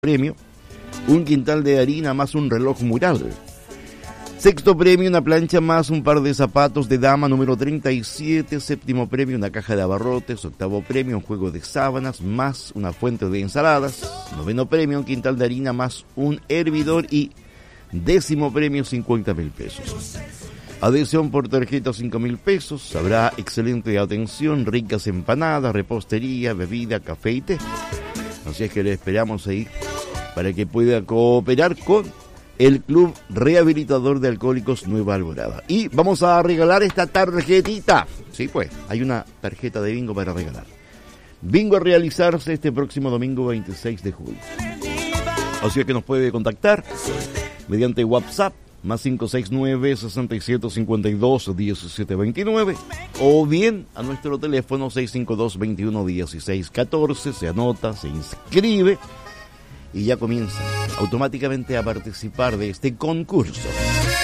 premio, un quintal de harina más un reloj mural. Sexto premio, una plancha más un par de zapatos de dama número 37. Séptimo premio, una caja de abarrotes. Octavo premio, un juego de sábanas más una fuente de ensaladas. Noveno premio, un quintal de harina más un hervidor. Y décimo premio, 50,000 pesos. Adhesión por tarjeta, 5,000 pesos. Habrá excelente atención, ricas empanadas, repostería, bebida, café y té. Así es que le esperamos ahí para que pueda cooperar con el Club Rehabilitador de Alcohólicos Nueva Alborada. Y vamos a regalar esta tarjetita. Sí, pues, hay una tarjeta de bingo para regalar. Bingo a realizarse este próximo domingo 26 de julio. Así es que nos puede contactar mediante WhatsApp, más 569-6752-1729, o bien a nuestro teléfono 652-21-1614, se anota, se inscribe y ya comienza automáticamente a participar de este concurso.